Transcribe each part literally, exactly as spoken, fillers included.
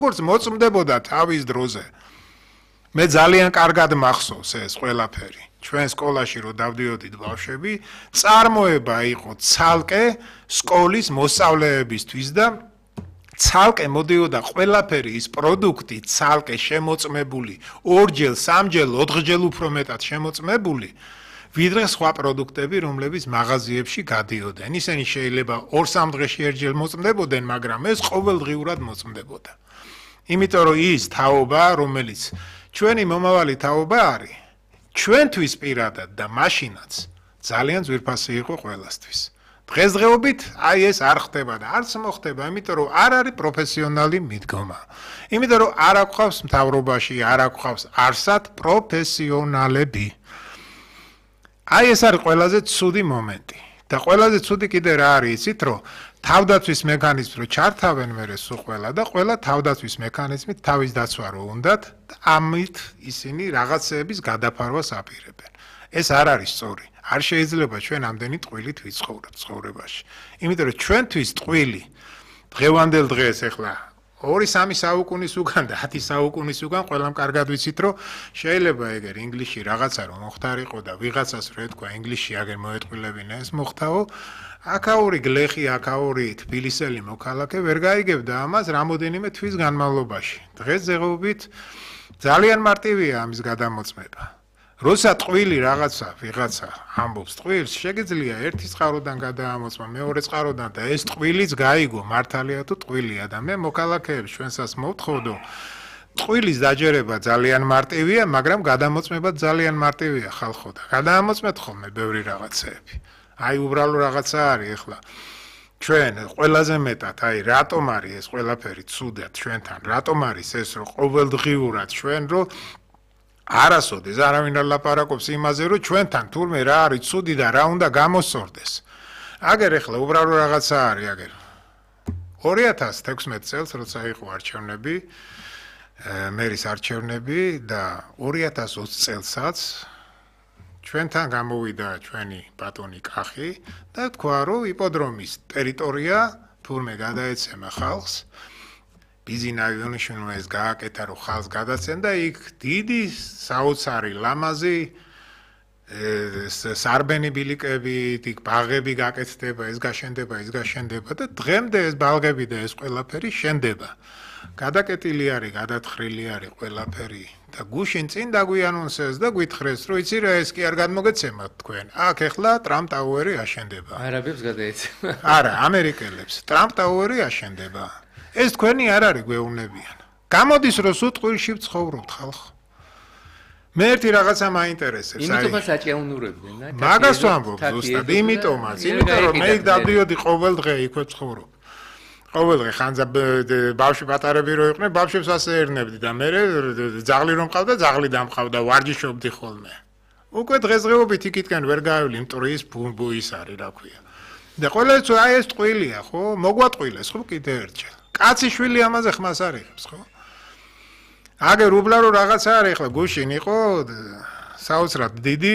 როგორც მოწმდებოდა თავის დროზე. მე ძალიან კარგად მახსოვს ეს ყველაფერი. ჩვენ სკოლაში რო დავდიოდით ბავშვები, წარმოება იყო ცალკე სკოლის მოსწავლეებისთვის და ცალკე მოდიოდა ყველაფერი ის პროდუქტი ცალკე შემოწმებული, ორჯერ, სამჯერ, ოთხჯერ უფრო მეტად შემოწმებული, ვიდრე სხვა პროდუქტები, რომლებიც მაღაზიებში გადიოდნენ. ისინი შეიძლება ორ-სამ დღეში ერთჯერ მოწმდებოდნენ, მაგრამ ეს ყოველდღიურად მოწმდებოდა. იმიტომ რომ ის თაობა, რომელიც ჩვენი მომავალი თაობა არის, ჩვენთვის პირადად და მაშინაც ძალიან ძვირფასი იყო ყველასთვის. დღესდღეობით აი ეს არ ხდება და არც მოხდება, იმიტომ რომ არ არის პროფესიონალი მიდგომა. იმიტომ რომ არ აქვს მთავრობაში, არ აქვს არსად პროფესიონალები. აი ეს არის ყველაზე ცუდი მომენტი. და ყველაზე ცუდი კიდე რა არის, იცით რომ თავდაცვის მექანიზმს რო ჩართავენ მერე სულ ყველა და ყველა თავდაცვის მექანიზმით თავის დაცვა რო უნდათ და ამით ისინი რაღაცეების გადაფარვას აპირებენ. ეს არ არის სწორი. არ შეიძლება ჩვენ ამდენი ტყუილით ვიცხოვროთ ცხოვრებაში. იმიტომ რომ ჩვენთვის ტყუილი დღევანდელ დღეს ახლა ორი სამი საუკუნის უკან და ათი საუკუნის უკან ყველამ კარგად ვიცით რომ შეიძლება ეგერ ინგლისში რაღაცა რომ მოხდარიყო და ვიღაცას რო ეთქვა ინგლისში აგერ მოეტყვილებინა ეს მოხდაო აკაური გლეხი აკაური თბილისელი მოქალაქე ვერ გაიგებდა ამას რამოდენიმე თვის განმავლობაში. დღეს ზეღობით ძალიან მარტივია ამის გადამოწმება. როცა ტყუილი რაღაცა ვიღაცა ამბობს ტყუილს შეგიძლია ერთი წყაროდან გადაამოწმა მეორე წყაროდან და ეს ტყუილიც გაიგო მართალია თუ ტყუილია და მე მოქალაქეებს ჩვენსაც მოვთხოვდო ტყუილის დაჯერება ძალიან მარტივია მაგრამ გადამოწმება ძალიან მარტივია ხალხო და გადაამოწმეთ ხოლმე ბევრი რაღაცეები აი უბრალო რაღაცა არის ახლა ჩვენ ყველაზე მეტად აი რატომ არის ეს ყველაფერი ცუდად ჩვენთან რატომ არის ეს რომ ყოველდღიურად ჩვენ რომ არასოდეს არავინ არ ლაპარაკობს იმაზე რომ ჩვენთან თურმე რა არის ცუდი და რა უნდა გამოსწორდეს. აგერ ახლა უბრალო რაღაცა არის აგერ. ორი ათას თექვსმეტ წელს როცა იყო არჩევნები, მერის არჩევნები და ორი ათას ოცი წელსაც ჩვენთან გამოვიდა ჩვენი ბატონი კახი და თქვა რომ იპოდრომის ტერიტორია თურმე გადაეცემა ხალხს ბიზინაიონიშნულმა ეს გააკეთა რომ ხალხს გადაცენ და იქ დიდი საოცარი ლამაზი სარბენი ბილიკები, იქ ბაღები გაკეთდება, ეს გაშენდება, ეს გაშენდება და დღემდე ეს ბაღები და ეს ყველაფერი შენდება. გადაკეტილი არის, გადათხრილი არის ყველაფერი და გუშინ წინ დაგვიანონსეს და გვითხრეს რომ იცი რა ეს კი არ გადმოგეცემათ თქვენ. აქ ახლა ტრამპ ტაუერი აშენდება. არაბებს გადაეცემა. არა, ამერიკელებს. ტრამპ ტაუერი აშენდება. ეს თქვენი არ არის გვეუბნებიან. გამოდის რომ სულ ტყუილში ვცხოვრობთ ხალხო. მე ერთი რაღაცა მაინტერესებს. იმიტომაც აჭეუნურებდნენ, აი. მაგას ვამბობ ზუსტად, იმიტომაც, იმიტომ რომ მე იქ დავდიოდი ყოველ დღე იქ ვცხოვრობ. ყოველ დღე ხანძა ბავშვი პატარები რო იყვნენ, ბავშვებს ასე ერნებდი და მე ძაღლი რომ მყავდა, ძაღლი დამყავდა, ვარჯიშობდი ხოლმე. უკვე დღესდღეობით იქითკენ ვერ გავივლი, იმიტომ რომ ის ბუის არის, რა ქვია. და ყველაც აი ეს ტყუილია, ხო? მოგვატყვილეს, ხო, კიდე ერთხელ. კაცი შვილი ამაზე ხმას არ იღებს, ხო? აგერ უბრალო რაღაცა არის, ახლა გუშინ იყო საოცრად დიდი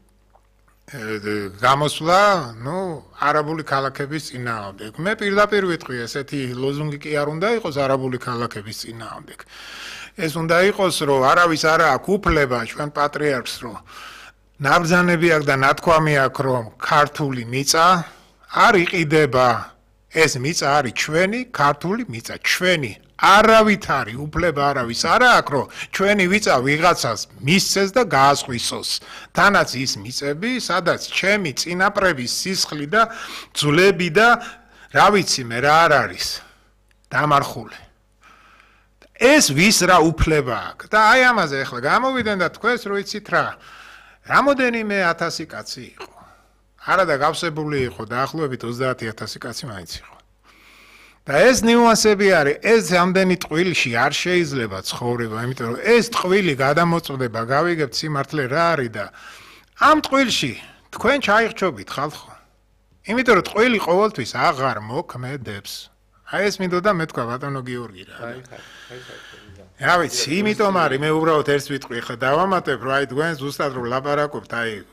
გამოსვლა, ნუ არაბული ქალაქების წინააღმდეგ. მე პირდაპირ ვიტყვი, ესეთი ლოზუნგი კი არ უნდა იყოს არაბული ქალაქების წინააღმდეგ. ეს უნდა იყოს, რომ არავის არ აქვს უფლება ჩვენ პატრიარქს, რომ ნაბრძანები აქვს და ნათქვამი აქვს, რომ ქართული მიწა არ იყიდება. ეს მიწა არის ჩვენი ქართული მიწა, ჩვენი. არავით არის უფლება არავის არ აქვს, რომ ჩვენი მიწა ვიღაცას მისცეს და გაასხვისოს. თანაც ის მიწები, სადაც ჩემი წინაპრების სისხლი და ძვლები და რა ვიცი მე რა არ არის დამარხული. ეს ვის რა უფლება აქვს და აი ამაზე ახლა გამოვიდნენ და თქვენს რო იცით რა. რამოდენიმე ათასი კაცი იყო. არა და გავსებული იყო დაახლოებით ოცდაათი ათასი კაცი მაინც იყო. და ეს ნიუანსები არის, ეს ამდენი ტყუილში არ შეიძლება ცხოვრება, იმიტომ რომ ეს ტყუილი გადამოწმდება, გავიგებთ სიმართლე რა არის და ამ ტყუილში თქვენ ჩაიღჭობით ხალხო. იმიტომ რომ ტყუილი ყოველთვის აღარ მოქმედებს. აი ეს მინდოდა მე თქვა ბატონო გიორგი რა. აი, აი, აი. რა ვიცი, იმიტომ არის მე უბრალოდ ერთს ვიტყვი, ხა დავამატებ, რომ აი თქვენ ზუსტად რომ ლაპარაკობთ, აი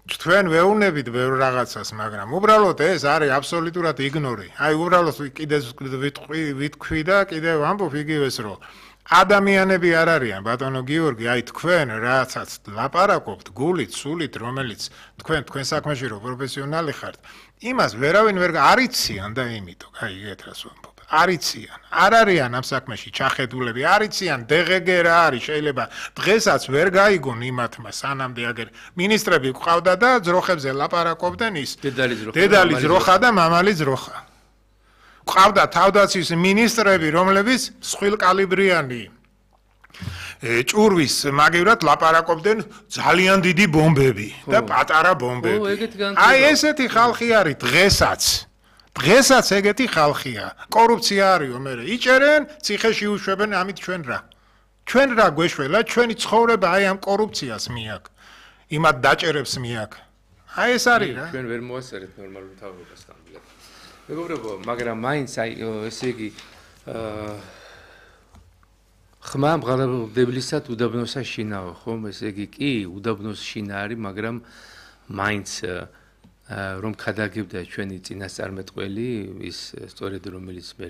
თქვენ ვეუნებით ბევრ რაღაცას, მაგრამ უბრალოდ ეს არის აბსოლუტურად იგნორი. აი უბრალოდ კიდე ვიტყვი, ვიტქვი და კიდე ვამბობ იგივეს, რომ ადამიანები არ არიან, ბატონო გიორგი, აი თქვენ რასაც ლაპარაკობთ, გულით, სულით, რომელიც თქვენ თქვენ საქმეში რო პროფესიონალი ხართ, იმას ვერავინ ვერ არიციან და იმიტომ, აი ეგეთ რას ვამბობ. არიციან, არ არიან ამ საქმეში ჩახედულები, არიციან დე ღე გე რა არის, შეიძლება დღესაც ვერ გაიგონ იმათმა, სანამდე აგერ მინისტრები ყავდა და ძროხებზე ლაპარაკობდნენ ის. დედალი ძროხა. დედალი ძროხა და მამალი ძროხა. ყავდა თავდაცვის მინისტრები, რომლებიც მსხვილკალიბრიანი ჭურვის მაგივრად ლაპარაკობდნენ ძალიან დიდი ბომბები და პატარა ბომბები. აი ესეთი ხალხი არის დღესაც. დღესაც ეგეთი ხალხია. კორუფცია არისო, მე იჭერენ, ციხეში უშვებენ, ამით ჩვენ რა. ჩვენ რა გვეშველა, ჩვენი ცხოვრება აი ამ კორუფციას მიაკ. იმათ დაჭერებს მიაკ. აი ეს არის რა. ჩვენ ვერ მოასწრეთ ნორმალურ თავებას ნამდვილად. მეგობრებო, მაგრამ მაინც აი ესე იგი აა ხმა მღალობებლისად უდაბნოსა შინაო, ხომ? ესე იგი კი, უდაბნოს შინა არის, მაგრამ მაინც რომ ხადაგებდა ჩვენი წინასწარმეტყველი ის სწორედ რომელიც მე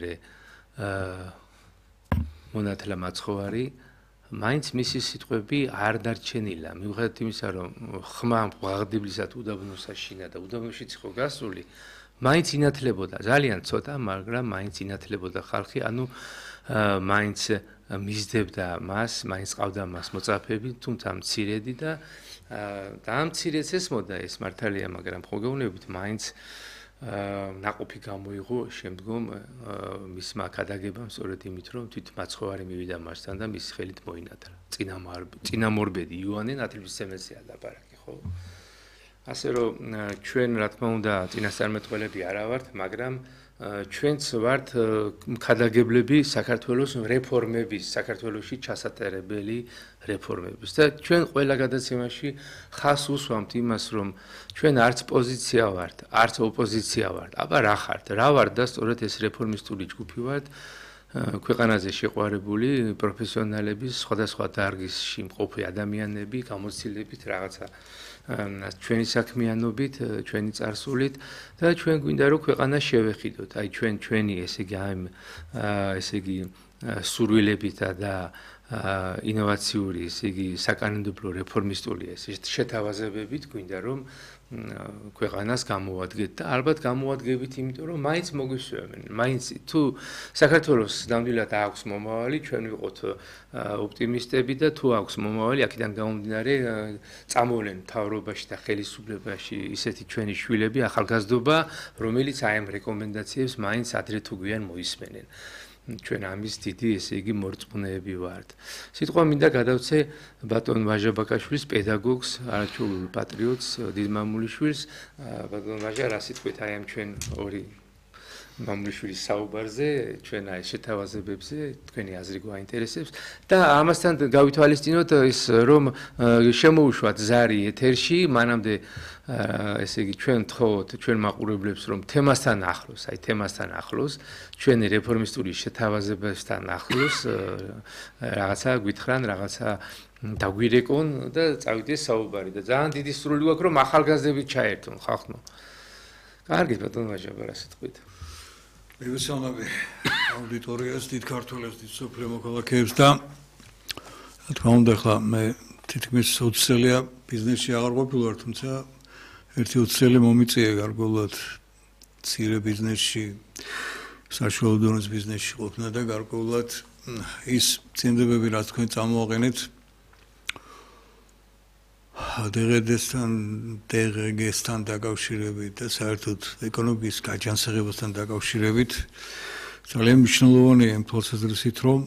მონათლა მაცხოვარი მაინც მისი სიტყვები არ დარჩენილა მიუხედავად იმისა რომ ხმა მღალობებლისად უდაბნოსა შინა და უდაბნოშიც იყო გასული მაინც ინათლებოდა ძალიან ცოტა მაგრამ მაინც ინათლებოდა ხალხი ანუ მაინც მისდებდა მას მაინც ყავდა მას მოწაფეები თუმცა მცირედი და და ამ ცირეც ესმოდა ეს მართალია მაგრამ ხო გეუბნებით მაინც ნაყოფი გამოიღო შემდგომ მისმა ქადაგებამ სწორედ იმით რომ თვით მაცხოვარი მივიდა მასთან და მის ხელით მოინათლა წინამორბედი იოანე ნათლისმცემელზეა ლაპარაკი ხო ასე რომ ჩვენ რა თქმა უნდა წინასწარმეტყველები არა ვართ მაგრამ ჩვენც ვართ ქადაგებლები საქართველოს რეფორმების საქართველოში ჩასატარებელი რეფორმების და ჩვენ ყველა გადაცემაში ხას უსვამთ იმას რომ ჩვენ არც პოზიცია ვართ არც ოპოზიცია ვართ აბა რა ხართ რა ვართ და სწორედ ეს რეფორმისტული ჯგუფი ვართ ქვეყანაზე შეყვარებული პროფესიონალების სხვადასხვა დარგისში მყოფი ადამიანები გამოცდილებით რაღაცა ჩვენი საქმიანობით, ჩვენი წარსულით და ჩვენ გვინდა რომ ქვეყანა შევეხიდოთ. აი ჩვენ ჩვენი ესე იგი ამ ესე იგი სურვილებით და ინოვაციური ესე იგი საკანონმდებლო რეფორმისტული ეს შეთავაზებებით გვინდა რომ ქვეყანას გამოვადგეთ და ალბათ გამოვადგებით იმიტომ რომ მაინც მოგვისვევენ. მაინც თუ საქართველოს ნამდვილად აქვს მომავალი, ჩვენ ვიყოთ ოპტიმისტები და თუ აქვს მომავალი, აქედან გამომდინარე წამოვლენ მთავრობაში და ხელისუფლებაში ისეთი ჩვენი შვილები, ახალგაზრდობა, რომელიც აი ამ რეკომენდაციებს მაინც ადრე თუ გვიან მოისმენენ. ჩვენ ამის დიდი ესე იგი მორწმუნეები ვართ. სიტყვა მინდა გადავცე ბატონ ვაჟა ბაკაშვილის პედაგოგს, არაჩვეულებრივ პატრიოტს, დიდმამულიშვილს. ბატონ ვაჟა, რა სიტყვით აი ამ ჩვენ ორი მამულიშვილის საუბარზე, ჩვენ აი შეთავაზებებზე, თქვენი აზრი გვაინტერესებს და ამასთან გავითვალისწინოთ ის რომ შემოუშვათ ზარი ეთერში, მანამდე ესე იგი ჩვენ თხოვოთ ჩვენ მაყურებლებს რომ თემასთან ახლოს, აი თემასთან ახლოს, ჩვენი რეფორმისტული შეთავაზებებთან ახლოს რაღაცა გვითხრან, რაღაცა დაგვირეკონ და წავიდეს საუბარი და ძალიან დიდი სურვილი გვაქვს რომ ახალგაზრდები ჩაერთონ ხალხო. კარგი ბატონ ვაჟა, რა სიტყვით? მივესალმები აუდიტორიას, დიდ ქართველებს, დიდ სოფლიო მოქალაქეებს და რა თქმა უნდა ხლა მე თითქმის ოცი წელია ბიზნესში აღარ ყოფილვარ, თუმცა ერთი ოცი წელი მომიწია გარკვეულად მცირე ბიზნესში, საშუალო დონის ბიზნესში ყოფნა და გარკვეულად ის წინდებები, რაც თქვენ წამოაყენეთ დღდ-სთან, დღგ-სთან დაკავშირებით და საერთოდ ეკონომიკის გაჯანსაღებასთან დაკავშირებით ძალიან მნიშვნელოვანია იმ თვალსაზრისით, რომ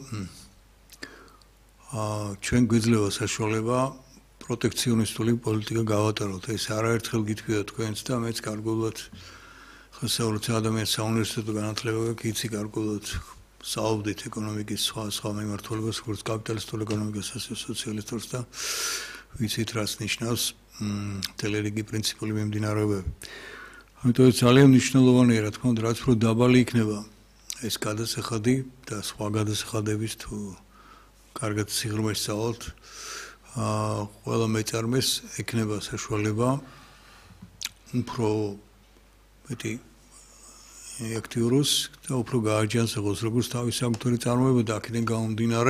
ჩვენ გვიძლევა საშუალება პროტექციონისტული პოლიტიკა გავატაროთ. ეს არაერთხელ გითქვია თქვენც და მეც გარკვეულად ხასაურთ ადამიანის საუნივერსიტეტო განათლება გაქვს, იცი გარკვეულად საუბრით ეკონომიკის სხვა სხვა მიმართულებას, როგორც კაპიტალისტურ ეკონომიკას, ასე სოციალისტურს და ვიცით რას ნიშნავს თელერიგი პრინციპული მიმდინარეობები. ამიტომ ძალიან მნიშვნელოვანია რა თქმა უნდა, რაც უფრო დაბალი იქნება ეს გადასახადი და სხვა გადასახადების თუ კარგად სიღრმეში სწავლოთ, ყველა მეწარმეს ექნება საშუალება უფრო მეტი აქტიუროს და უფრო გააჯანსაღოს როგორც თავის საკუთარი წარმოება და აქედან გამომდინარე